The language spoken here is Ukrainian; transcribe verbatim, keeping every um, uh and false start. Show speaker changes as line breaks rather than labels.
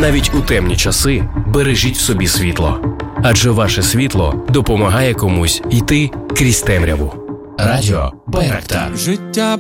Навіть у темні часи бережіть в собі світло. Адже ваше світло допомагає комусь йти крізь темряву. Радіо Байрактар.
Життя